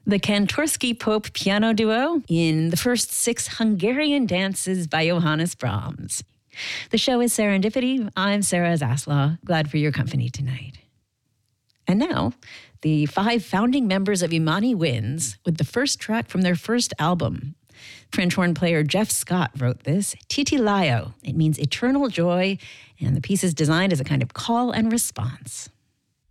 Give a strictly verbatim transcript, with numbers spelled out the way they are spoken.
The Kantorsky Pope Piano Duo in the first six Hungarian dances by Johannes Brahms. The show is Serendipity. I'm Sarah Zaslaw. Glad for your company tonight. And now, the five founding members of Imani Winds with the first track from their first album. French horn player Jeff Scott wrote this, Titilayo. It means eternal joy, and the piece is designed as a kind of call and response.